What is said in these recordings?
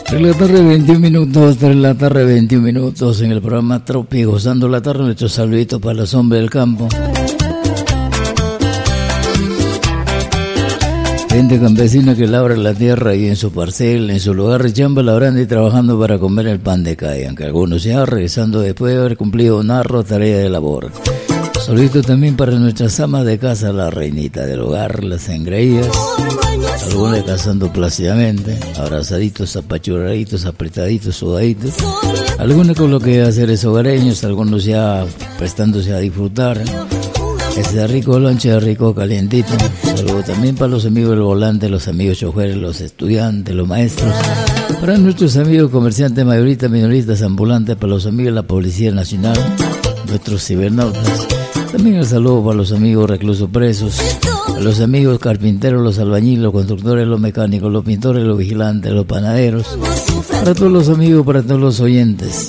3 de la tarde, 21 minutos, 3 de la tarde, 21 minutos en el programa Tropi, gozando la tarde. Nuestro saludito para los hombres del campo. Gente campesina que labra la tierra y en su parcela, en su lugar de chamba, labrando y trabajando para comer el pan de calle, aunque algunos ya regresando después de haber cumplido una ardua tarea de labor. Saludito también para nuestras amas de casa, la reinita del hogar, las engreídas, algunos cazando plácidamente, abrazaditos, apachurraditos, apretaditos, sudaditos, algunos con lo que hacer hogareños, algunos ya prestándose a disfrutar ese rico lonche, rico calientito. Saludo también para los amigos del volante, los amigos choferes, los estudiantes, los maestros, para nuestros amigos comerciantes, mayoristas, minoristas, ambulantes, para los amigos de la Policía Nacional, nuestros cibernautas. También el saludo para los amigos reclusos presos, a los amigos carpinteros, los albañiles, los constructores, los mecánicos, los pintores, los vigilantes, los panaderos, para todos los amigos, para todos los oyentes.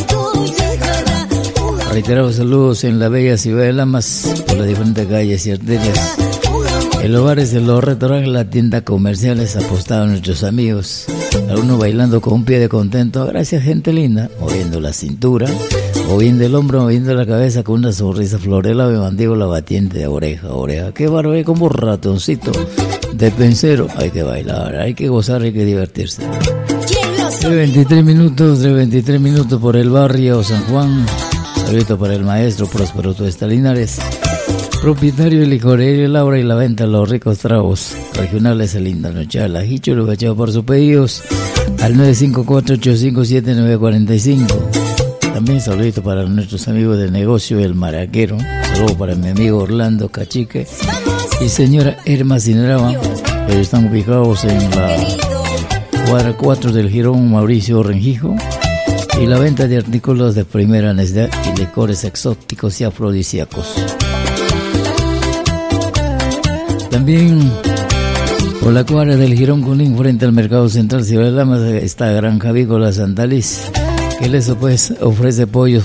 Reiterados saludos en la bella ciudad de Lamas, por las diferentes calles y arterias. En los bares, en los restaurantes, las tiendas comerciales, apostados nuestros amigos. Algunos bailando con un pie de contento. Gracias, gente linda. Moviendo la cintura, moviendo el hombro, moviendo la cabeza con una sonrisa florela de mandíbula batiente de oreja a oreja. Qué bárbaro, como ratoncito de pensero. Hay que bailar, hay que gozar, hay que divertirse. 23 minutos por el barrio San Juan. Saludito para el maestro Próspero Tuesta Linares, propietario de licorería Laura y la venta de los ricos tragos regionales. Linda noche a la Hicho, lo bachado por sus pedidos al 954-857-945. También saludito para nuestros amigos del negocio El Maraquero. Saludo para mi amigo Orlando Cachique y señora Irma Cineraba. Ellos están ubicados en la cuadra 4 del Jirón Mauricio Rengijo. Y la venta de artículos de primera necesidad y licores exóticos y afrodisíacos. También por la cuadra del Jirón Cunín, frente al Mercado Central Ciudad de Lamas, está Granja Avícola Santa Liz, que les ofrece pollos